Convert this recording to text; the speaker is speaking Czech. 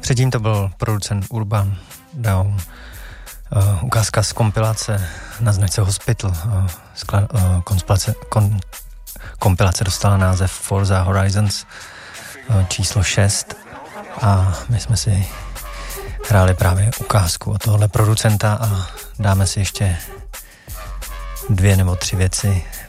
Předtím to byl producent Urban Down. Ukázka z kompilace na značce Hospital. Kompilace dostala název Forza Horizons číslo 6 a my jsme si hráli právě ukázku od tohohle producenta a dáme si ještě 2 nebo 3 věci